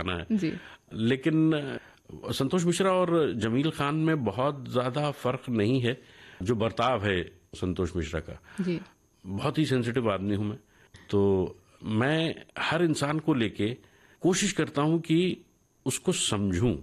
गाना है जी। लेकिन संतोष मिश्रा और जमील खान में बहुत ज्यादा फर्क नहीं है। जो बर्ताव है संतोष मिश्रा का जी, बहुत ही सेंसिटिव आदमी हूं मैं, तो मैं हर इंसान को लेके कोशिश करता हूं कि उसको समझूं,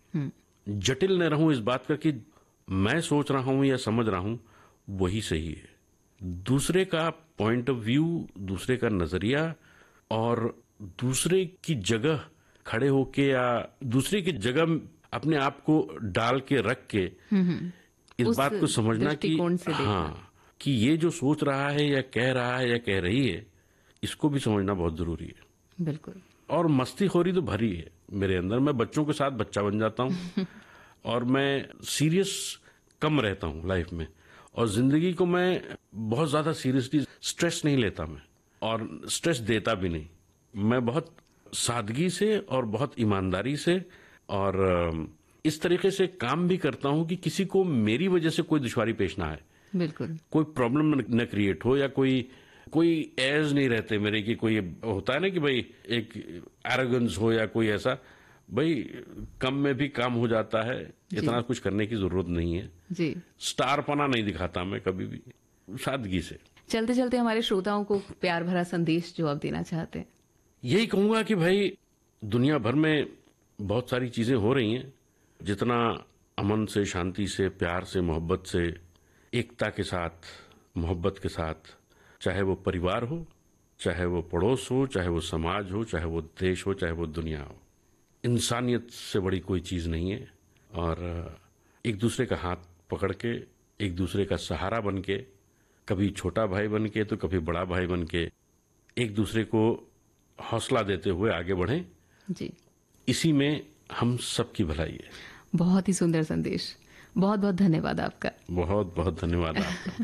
जटिल न रहूं इस बात का कि मैं सोच रहा हूं या समझ रहा हूं वही सही है। दूसरे का पॉइंट ऑफ व्यू, दूसरे का नजरिया और दूसरे की जगह खड़े होके या दूसरे की जगह अपने आप को डाल के रख के इस बात को समझना कि हाँ, कि ये जो सोच रहा है या कह रहा है या कह रही है, इसको भी समझना बहुत जरूरी है। बिल्कुल। और मस्तीखोरी तो भरी है मेरे अंदर। मैं बच्चों के साथ बच्चा बन जाता हूँ और मैं सीरियस कम रहता हूँ लाइफ में, और जिंदगी को मैं बहुत ज्यादा सीरियसली स्ट्रेस नहीं लेता मैं, और स्ट्रेस देता भी नहीं। मैं बहुत सादगी से और बहुत ईमानदारी से और इस तरीके से काम भी करता हूं कि किसी को मेरी वजह से कोई दुश्वारी पेश ना आए। बिल्कुल। कोई प्रॉब्लम न क्रिएट हो, या कोई एज नहीं रहते मेरे की। कोई होता है ना कि भाई एक एरोगेंस हो या कोई ऐसा, भाई कम में भी काम हो जाता है, इतना कुछ करने की जरूरत नहीं है जी। स्टारपना नहीं दिखाता मैं कभी भी, सादगी से। चलते चलते हमारे श्रोताओं को प्यार भरा संदेश जो आप देना चाहते हैं। यही कहूंगा कि भाई दुनिया भर में बहुत सारी चीजें हो रही हैं, जितना अमन से, शांति से, प्यार से, मोहब्बत से, एकता के साथ, मोहब्बत के साथ, चाहे वो परिवार हो, चाहे वो पड़ोस हो, चाहे वो समाज हो, चाहे वो देश हो, चाहे वो दुनिया हो, इंसानियत से बड़ी कोई चीज नहीं है। और एक दूसरे का हाथ पकड़ के, एक दूसरे का सहारा बन के, कभी छोटा भाई बन के तो कभी बड़ा भाई बन के, एक दूसरे को हौसला देते हुए आगे बढ़ें जी। इसी में हम सबकी भलाई है। बहुत ही सुंदर संदेश। बहुत बहुत धन्यवाद आपका। बहुत बहुत धन्यवाद आपका।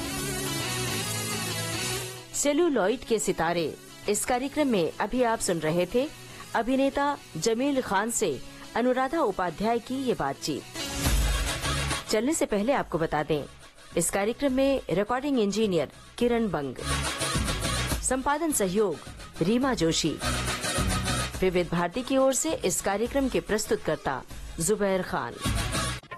सेल्यूलॉइड के सितारे, इस कार्यक्रम में अभी आप सुन रहे थे अभिनेता जमील खान से अनुराधा उपाध्याय की ये बातचीत। चलने से पहले आपको बता दें, इस कार्यक्रम में रिकॉर्डिंग इंजीनियर किरण बंग, संपादन सहयोग रीमा जोशी, विविध भारती की ओर से इस कार्यक्रम के प्रस्तुतकर्ता जुबैर खान।